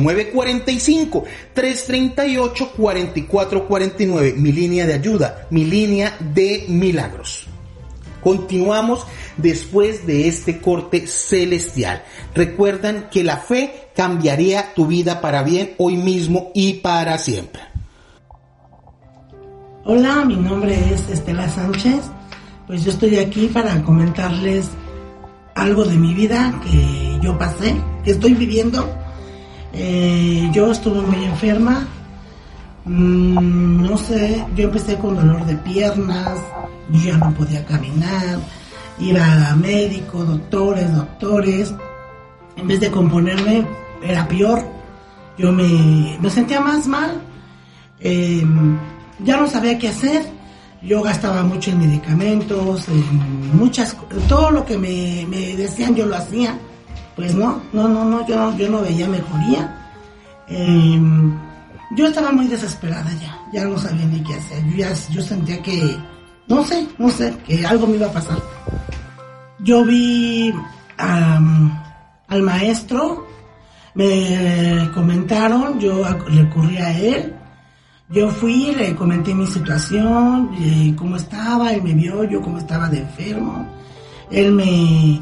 945-338-4449, mi línea de ayuda, mi línea de milagros. Continuamos después de este corte celestial. Recuerdan que la fe cambiaría tu vida para bien hoy mismo y para siempre. Hola, mi nombre es Estela Sánchez. Pues yo estoy aquí para comentarles algo de mi vida que yo pasé, que estoy viviendo. Yo estuve muy enferma. No sé, yo empecé con dolor de piernas, yo ya no podía caminar, iba a médico, doctores. En vez de componerme, era peor. Yo me sentía más mal. Ya no sabía qué hacer. Yo gastaba mucho en medicamentos, en todo lo que me decían yo lo hacía. Pues no, yo no veía mejoría. Yo estaba muy desesperada ya no sabía ni qué hacer. Yo sentía que, no sé, que algo me iba a pasar. Yo vi al maestro, me comentaron, yo recurrí a él. Yo fui, le comenté mi situación, cómo estaba, él me vio, yo cómo estaba de enfermo. Él me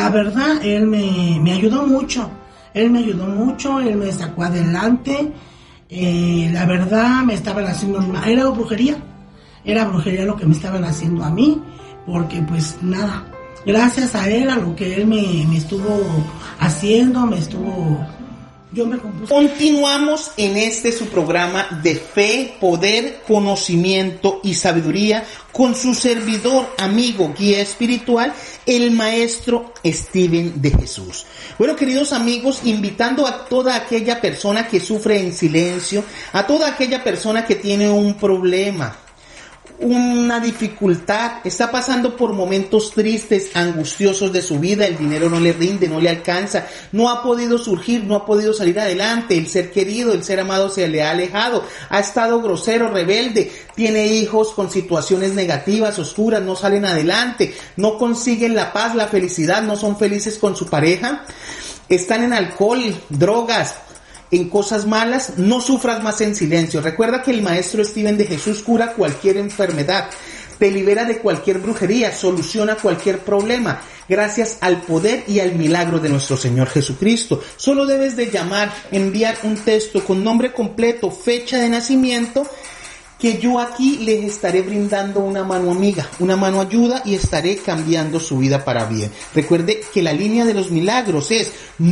ayudó mucho, él me sacó adelante. La verdad me estaban haciendo, era brujería lo que me estaban haciendo a mí, porque pues nada, gracias a él, a lo que él me estuvo haciendo, yo me compuse. Continuamos en su programa de fe, poder, conocimiento y sabiduría con su servidor, amigo, guía espiritual, el maestro Steven de Jesús. Bueno, queridos amigos, invitando a toda aquella persona que sufre en silencio, a toda aquella persona que tiene un problema, una dificultad, está pasando por momentos tristes, angustiosos de su vida, el dinero no le rinde, no le alcanza, no ha podido surgir, no ha podido salir adelante, el ser querido, el ser amado se le ha alejado, ha estado grosero, rebelde, tiene hijos con situaciones negativas, oscuras, no salen adelante, no consiguen la paz, la felicidad, no son felices con su pareja, están en alcohol, drogas, en cosas malas. No sufras más en silencio. Recuerda que el maestro Steven de Jesús cura cualquier enfermedad, te libera de cualquier brujería, soluciona cualquier problema, gracias al poder y al milagro de nuestro Señor Jesucristo. Solo debes de llamar, enviar un texto con nombre completo, fecha de nacimiento, que yo aquí les estaré brindando una mano amiga, una mano ayuda, y estaré cambiando su vida para bien. Recuerde que la línea de los milagros es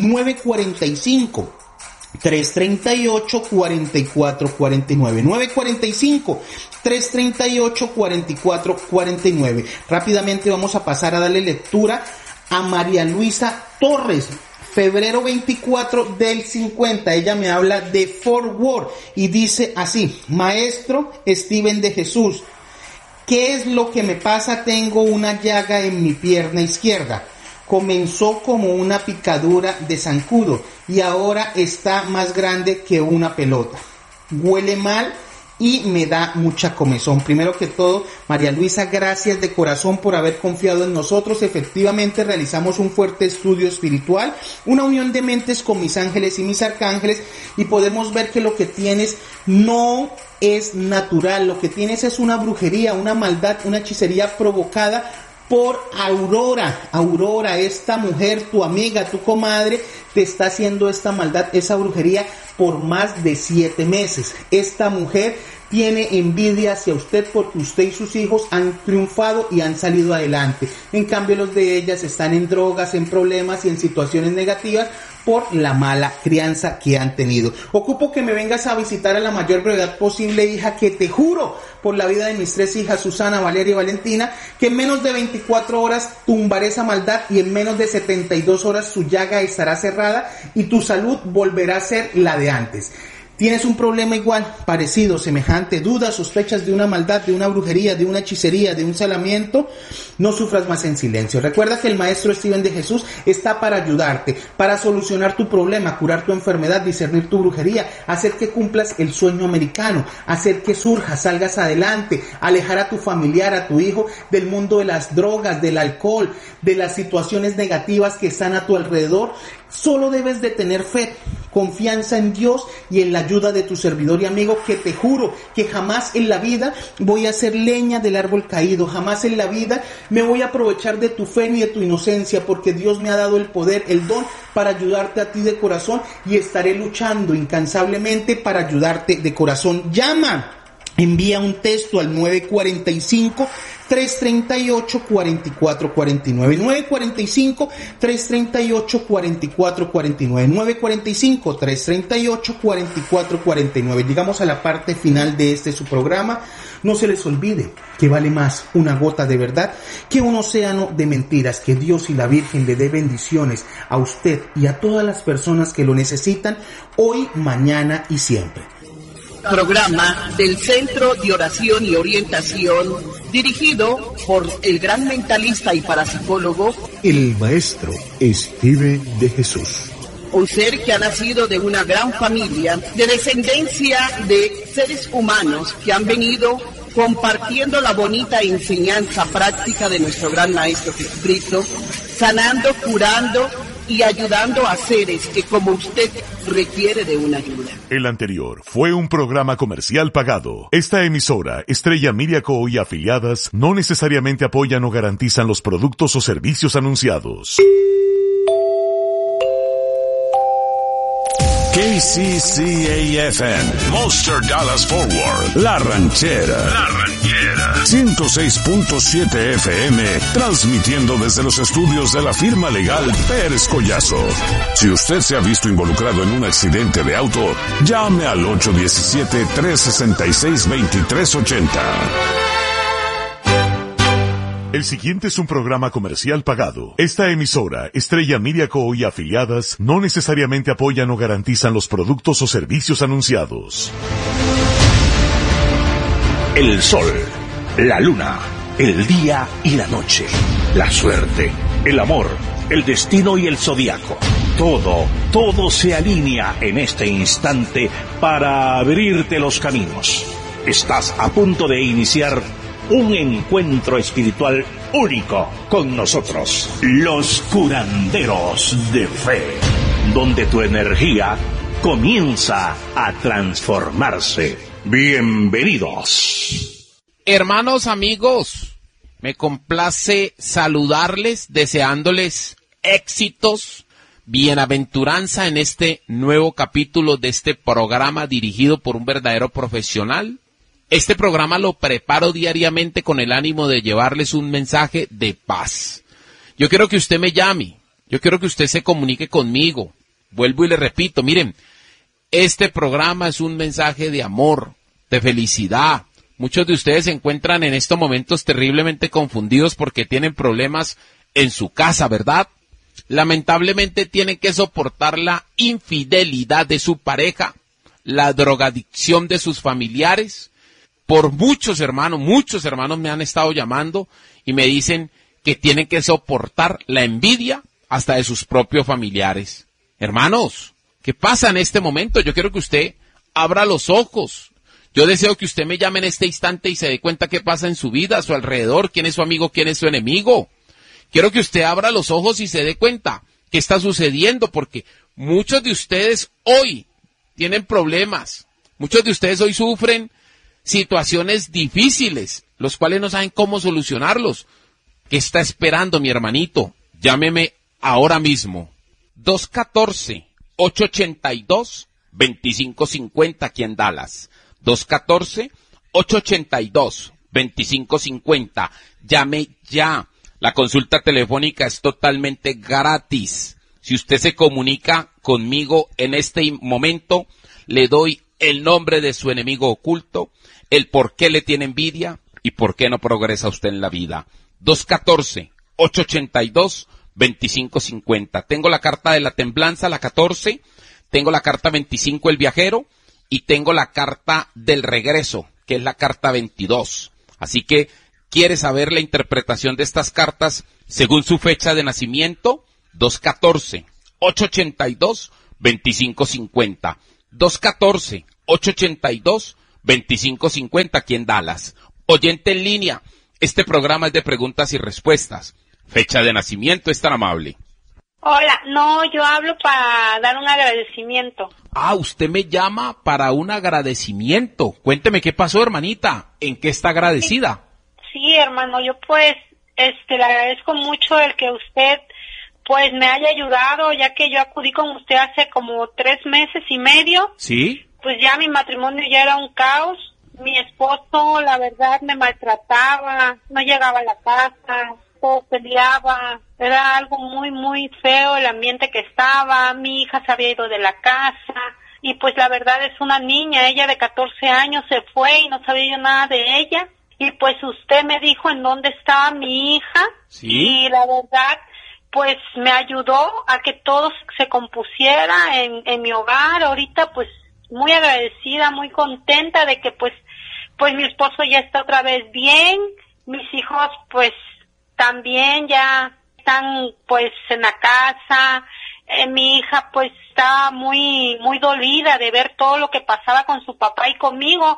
945-338-4449, 945-338-4449. Rápidamente vamos a pasar a darle lectura a María Luisa Torres, febrero 24 del 50. Ella me habla de Fort Worth y dice así: Maestro Steven de Jesús, ¿qué es lo que me pasa? Tengo una llaga en mi pierna izquierda. Comenzó como una picadura de zancudo y ahora está más grande que una pelota. Huele mal y me da mucha comezón. Primero que todo, María Luisa, gracias de corazón por haber confiado en nosotros. Efectivamente, realizamos un fuerte estudio espiritual, una unión de mentes con mis ángeles y mis arcángeles, y podemos ver que lo que tienes no es natural. Lo que tienes es una brujería, una maldad, una hechicería provocada por Aurora, esta mujer, tu amiga, tu comadre, te está haciendo esta maldad, esa brujería por más de 7 meses. Esta mujer tiene envidia hacia usted porque usted y sus hijos han triunfado y han salido adelante. En cambio, los de ellas están en drogas, en problemas y en situaciones negativas por la mala crianza que han tenido. Ocupo que me vengas a visitar a la mayor brevedad posible, hija, que te juro por la vida de mis 3 hijas, Susana, Valeria y Valentina, que en menos de 24 horas tumbaré esa maldad y en menos de 72 horas su llaga estará cerrada y tu salud volverá a ser la de antes. ¿Tienes un problema igual, parecido, semejante, dudas, sospechas de una maldad, de una brujería, de una hechicería, de un salamiento? No sufras más en silencio. Recuerda que el maestro Steven de Jesús está para ayudarte, para solucionar tu problema, curar tu enfermedad, discernir tu brujería, hacer que cumplas el sueño americano, hacer que surjas, salgas adelante, alejar a tu familiar, a tu hijo del mundo de las drogas, del alcohol, de las situaciones negativas que están a tu alrededor. Solo debes de tener fe, confianza en Dios y en la ayuda de tu servidor y amigo, que te juro que jamás en la vida voy a hacer leña del árbol caído, jamás en la vida me voy a aprovechar de tu fe ni de tu inocencia, porque Dios me ha dado el poder, el don para ayudarte a ti de corazón y estaré luchando incansablemente para ayudarte de corazón. Llama. Envía un texto al 945-338-4449. 945-338-4449. 945-338-4449. Llegamos a la parte final de su programa. No se les olvide que vale más una gota de verdad que un océano de mentiras. Que Dios y la Virgen le dé bendiciones a usted y a todas las personas que lo necesitan hoy, mañana y siempre. Programa del Centro de Oración y Orientación, dirigido por el gran mentalista y parapsicólogo, el maestro Steven de Jesús. Un ser que ha nacido de una gran familia, de descendencia de seres humanos que han venido compartiendo la bonita enseñanza práctica de nuestro gran Maestro Jesucristo, sanando, curando y ayudando a seres que, como usted, requiere de una ayuda. El anterior fue un programa comercial pagado. Esta emisora, Estrella Miriaco y afiliadas, no necesariamente apoyan o garantizan los productos o servicios anunciados. KCCA-FM, Monster Dallas Forward, La Ranchera. 106.7 FM, transmitiendo desde los estudios de la firma legal Pérez Collazo. Si usted se ha visto involucrado en un accidente de auto, llame al 817-366-2380. El siguiente es un programa comercial pagado. Esta emisora, Estrella Miriaco y afiliadas, no necesariamente apoyan o garantizan los productos o servicios anunciados. El sol, la luna, el día y la noche, la suerte, el amor, el destino y el zodiaco. Todo se alinea en este instante para abrirte los caminos. Estás a punto de iniciar un encuentro espiritual único con nosotros, los curanderos de fe, donde tu energía comienza a transformarse. Bienvenidos. Hermanos, amigos, me complace saludarles, deseándoles éxitos, bienaventuranza en este nuevo capítulo de este programa dirigido por un verdadero profesional. Este programa lo preparo diariamente con el ánimo de llevarles un mensaje de paz. Yo quiero que usted me llame, yo quiero que usted se comunique conmigo. Vuelvo y le repito, miren, este programa es un mensaje de amor, de felicidad. Muchos de ustedes se encuentran en estos momentos terriblemente confundidos porque tienen problemas en su casa, ¿verdad? Lamentablemente tienen que soportar la infidelidad de su pareja, la drogadicción de sus familiares. Por muchos hermanos me han estado llamando y me dicen que tienen que soportar la envidia hasta de sus propios familiares. Hermanos, ¿qué pasa en este momento? Yo quiero que usted abra los ojos. Yo deseo que usted me llame en este instante y se dé cuenta qué pasa en su vida, a su alrededor, quién es su amigo, quién es su enemigo. Quiero que usted abra los ojos y se dé cuenta qué está sucediendo, porque muchos de ustedes hoy tienen problemas. Muchos de ustedes hoy sufren situaciones difíciles, los cuales no saben cómo solucionarlos. ¿Qué está esperando, mi hermanito? Llámeme ahora mismo. 214-882-2550 aquí en Dallas. 214-882-2550. Llame ya. La consulta telefónica es totalmente gratis. Si usted se comunica conmigo en este momento, le doy el nombre de su enemigo oculto, el por qué le tiene envidia y por qué no progresa usted en la vida. 214-882-2550. Tengo la carta de la templanza, la 14, tengo la carta 25, el viajero, y tengo la carta del regreso, que es la carta 22. Así que, ¿quiere saber la interpretación de estas cartas según su fecha de nacimiento? 214-882-2550. 214-882-2550 aquí en Dallas. Oyente en línea, este programa es de preguntas y respuestas. Fecha de nacimiento, es tan amable. Hola, no, yo hablo para dar un agradecimiento. Ah, usted me llama para un agradecimiento. Cuénteme qué pasó, hermanita. ¿En qué está agradecida? Sí, hermano, yo pues, le agradezco mucho el que usted, pues, me haya ayudado, ya que yo acudí con usted hace como 3 meses y medio. ¿Sí? Pues ya mi matrimonio ya era un caos. Mi esposo, la verdad, me maltrataba, no llegaba a la casa, todo peleaba, era algo muy, muy feo el ambiente que estaba. Mi hija se había ido de la casa y pues la verdad es una niña, ella de 14 años se fue y no sabía yo nada de ella. Y pues usted me dijo en dónde estaba mi hija. ¿Sí? Y la verdad, pues me ayudó a que todo se compusiera en mi hogar. Ahorita pues muy agradecida, muy contenta de que pues mi esposo ya está otra vez bien, mis hijos pues también ya están pues en la casa, mi hija pues está muy muy dolida de ver todo lo que pasaba con su papá y conmigo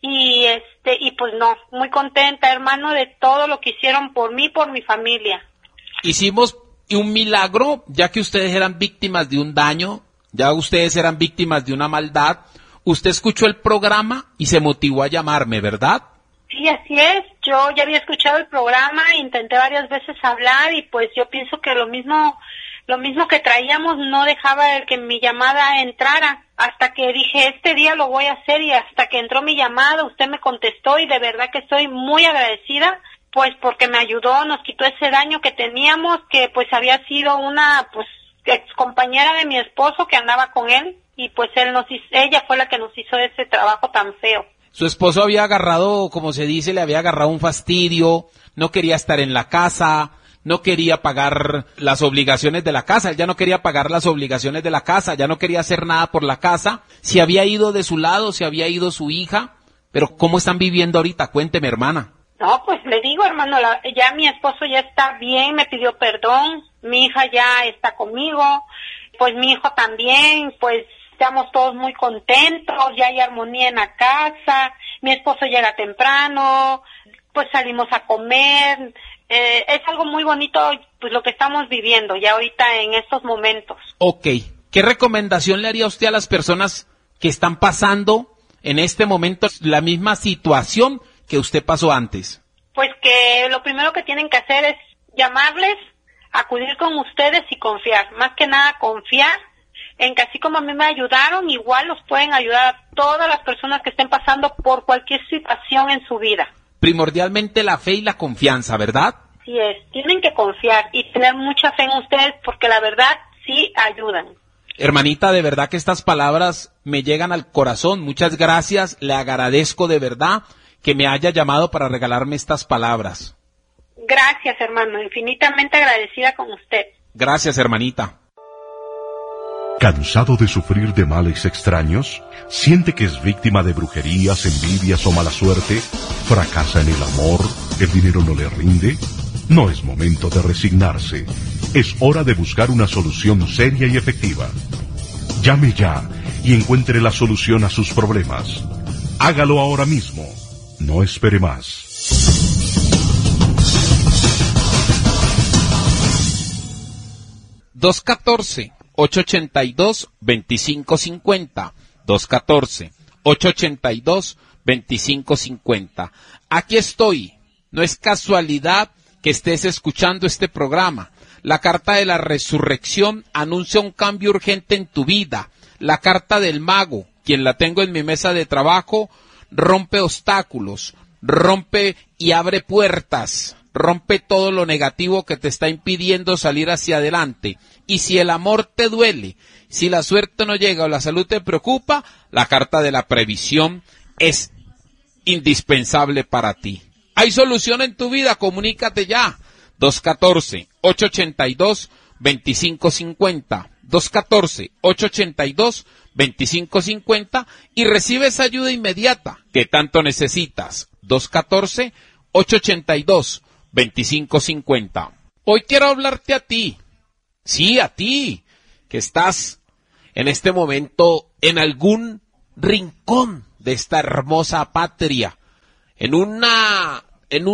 y pues no, muy contenta, hermano, de todo lo que hicieron por mí, por mi familia. Hicimos un milagro, ya que ustedes eran víctimas de un daño, ya ustedes eran víctimas de una maldad. Usted escuchó el programa y se motivó a llamarme, ¿verdad? Sí, así es. Yo ya había escuchado el programa, intenté varias veces hablar y pues yo pienso que lo mismo que traíamos no dejaba el que mi llamada entrara. Hasta que dije, este día lo voy a hacer, y hasta que entró mi llamada, usted me contestó y de verdad que estoy muy agradecida, pues porque me ayudó, nos quitó ese daño que teníamos, que pues había sido una pues ex compañera de mi esposo que andaba con él. Y pues ella fue la que nos hizo ese trabajo tan feo. Su esposo había agarrado, como se dice, le había agarrado un fastidio, no quería estar en la casa, no quería pagar las obligaciones de la casa, él ya no quería pagar las obligaciones de la casa, ya no quería hacer nada por la casa, se había ido de su lado, se había ido su hija, pero ¿cómo están viviendo ahorita? Cuénteme, hermana. No, pues le digo, hermano, ya mi esposo ya está bien, me pidió perdón, mi hija ya está conmigo, pues mi hijo también, pues estamos todos muy contentos, ya hay armonía en la casa, mi esposo llega temprano, pues salimos a comer, es algo muy bonito pues lo que estamos viviendo ya ahorita en estos momentos. Ok, ¿qué recomendación le haría usted a las personas que están pasando en este momento la misma situación que usted pasó antes? Pues que lo primero que tienen que hacer es llamarles, acudir con ustedes y confiar, más que nada confiar en que así como a mí me ayudaron, igual los pueden ayudar a todas las personas que estén pasando por cualquier situación en su vida. Primordialmente la fe y la confianza, ¿verdad? Sí es, tienen que confiar y tener mucha fe en ustedes porque la verdad sí ayudan. Hermanita, de verdad que estas palabras me llegan al corazón. Muchas gracias, le agradezco de verdad que me haya llamado para regalarme estas palabras. Gracias, hermano, infinitamente agradecida con usted. Gracias, hermanita. ¿Cansado de sufrir de males extraños? ¿Siente que es víctima de brujerías, envidias o mala suerte? ¿Fracasa en el amor? ¿El dinero no le rinde? No es momento de resignarse. Es hora de buscar una solución seria y efectiva. Llame ya y encuentre la solución a sus problemas. Hágalo ahora mismo. No espere más. $214-882-2550. 214-882-2550. Aquí estoy. No es casualidad que estés escuchando este programa. La carta de la resurrección anuncia un cambio urgente en tu vida. La carta del mago, quien la tengo en mi mesa de trabajo, rompe obstáculos, rompe y abre puertas. rompe todo lo negativo que te está impidiendo salir hacia adelante. Y si el amor te duele, si la suerte no llega o la salud te preocupa, la carta de la previsión es indispensable para ti. ¿Hay solución en tu vida? Comunícate ya. 214-882-2550. 214-882-2550 y recibe esa ayuda inmediata que tanto necesitas. 214-882-2550. Hoy quiero hablarte a ti. Sí, a ti, que estás en este momento en algún rincón de esta hermosa patria, en una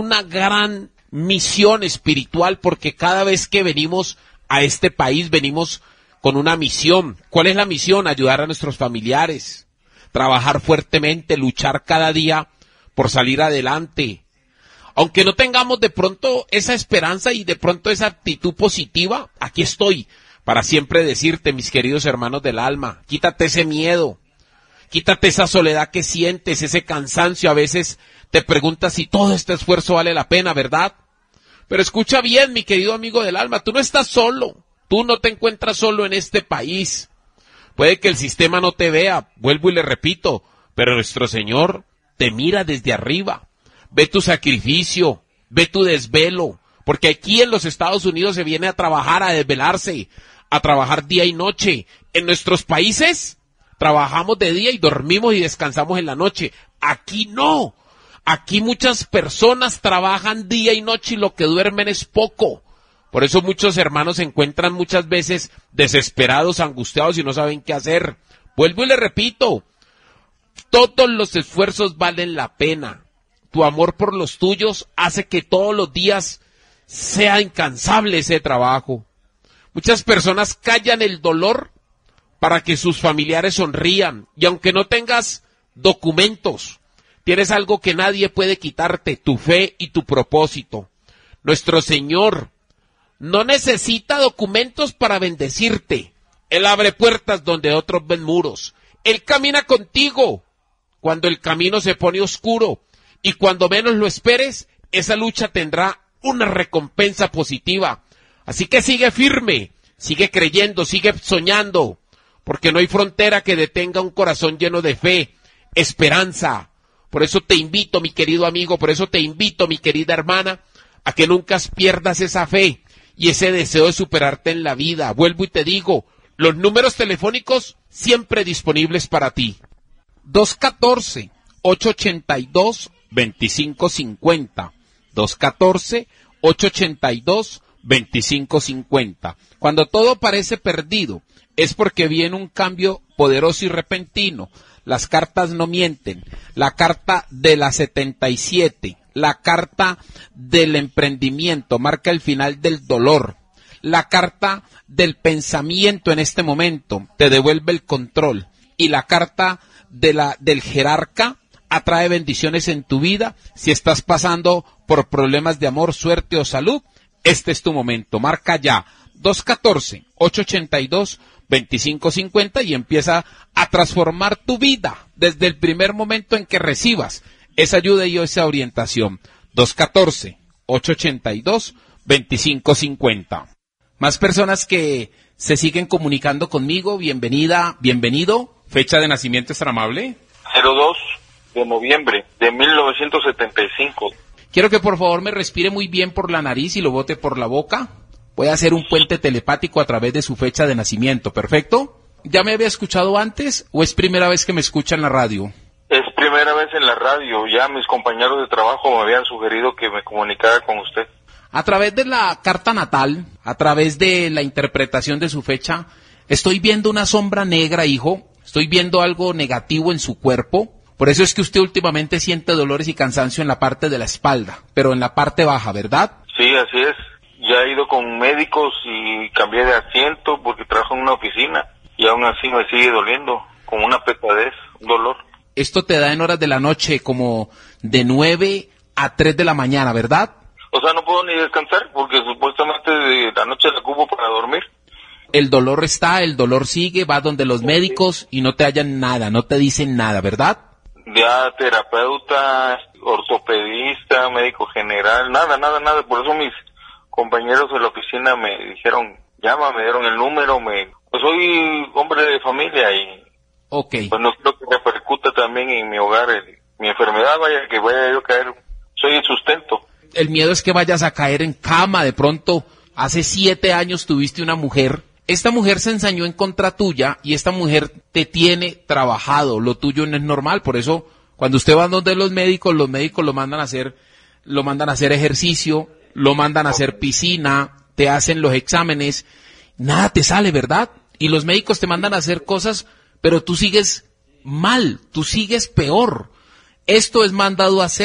gran misión espiritual, porque cada vez que venimos a este país venimos con una misión. ¿Cuál es la misión? Ayudar a nuestros familiares, trabajar fuertemente, luchar cada día por salir adelante. Aunque no tengamos de pronto esa esperanza y de pronto esa actitud positiva, aquí estoy para siempre decirte, mis queridos hermanos del alma, quítate ese miedo, quítate esa soledad que sientes, ese cansancio. A veces te preguntas si todo este esfuerzo vale la pena, ¿verdad? Pero escucha bien, mi querido amigo del alma, tú no estás solo, tú no te encuentras solo en este país. Puede que el sistema no te vea, vuelvo y le repito, pero nuestro Señor te mira desde arriba. Ve tu sacrificio, ve tu desvelo, porque aquí en los Estados Unidos se viene a trabajar, a desvelarse, a trabajar día y noche. En nuestros países trabajamos de día y dormimos y descansamos en la noche. Aquí no. Aquí muchas personas trabajan día y noche y lo que duermen es poco. Por eso muchos hermanos se encuentran muchas veces desesperados, angustiados y no saben qué hacer. Vuelvo y le repito, todos los esfuerzos valen la pena. Tu amor por los tuyos hace que todos los días sea incansable ese trabajo. Muchas personas callan el dolor para que sus familiares sonrían. Y aunque no tengas documentos, tienes algo que nadie puede quitarte, tu fe y tu propósito. Nuestro Señor no necesita documentos para bendecirte. Él abre puertas donde otros ven muros. Él camina contigo cuando el camino se pone oscuro. Y cuando menos lo esperes, esa lucha tendrá una recompensa positiva. Así que sigue firme, sigue creyendo, sigue soñando, porque no hay frontera que detenga un corazón lleno de fe, esperanza. Por eso te invito, mi querido amigo, por eso te invito, mi querida hermana, a que nunca pierdas esa fe y ese deseo de superarte en la vida. Vuelvo y te digo, los números telefónicos siempre disponibles para ti. 214-882-2550. 214-882-2550. Cuando todo parece perdido, es porque viene un cambio poderoso y repentino. Las cartas no mienten. La carta de la 77, la carta del emprendimiento, marca el final del dolor. La carta del pensamiento en este momento te devuelve el control. Y la carta del jerarca atrae bendiciones en tu vida. Si estás pasando por problemas de amor, suerte o salud, este es tu momento. Marca ya 214-882-2550 y empieza a transformar tu vida desde el primer momento en que recibas esa ayuda y esa orientación. 214-882-2550. Más personas que se siguen comunicando conmigo. Bienvenida, bienvenido. Fecha de nacimiento es tan amable. 02 de noviembre de 1975. Quiero que por favor me respire muy bien por la nariz y lo bote por la boca. Voy a hacer un puente telepático a través de su fecha de nacimiento. ¿Perfecto? ¿Ya me había escuchado antes o es primera vez que me escucha en la radio? Es primera vez en la radio. Ya mis compañeros de trabajo me habían sugerido que me comunicara con usted. A través de la carta natal, a través de la interpretación de su fecha, estoy viendo una sombra negra, hijo. Estoy viendo algo negativo en su cuerpo. Por eso es que usted últimamente siente dolores y cansancio en la parte de la espalda, pero en la parte baja, ¿verdad? Sí, así es. Ya he ido con médicos y cambié de asiento porque trabajo en una oficina y aún así me sigue doliendo, con una pesadez, un dolor. Esto te da en horas de la noche, como de 9 a 3 de la mañana, ¿verdad? O sea, no puedo ni descansar porque supuestamente de la noche la ocupo para dormir. El dolor está, el dolor sigue, va donde los médicos y no te hallan nada, no te dicen nada, ¿verdad? Ya terapeuta, ortopedista, médico general, nada. Por eso mis compañeros de la oficina me dijeron, llama, me dieron el número, pues soy hombre de familia y pues no creo que repercuta también en mi hogar, mi enfermedad, vaya que vaya yo a caer, soy el sustento. El miedo es que vayas a caer en cama, de pronto, hace 7 años tuviste una mujer, esta mujer se ensañó en contra tuya y esta mujer te tiene trabajado, lo tuyo no es normal, por eso cuando usted va donde los médicos lo mandan a hacer ejercicio, lo mandan a hacer piscina, te hacen los exámenes, nada te sale, ¿verdad? Y los médicos te mandan a hacer cosas, pero tú sigues mal, tú sigues peor. Esto es mandado a hacer.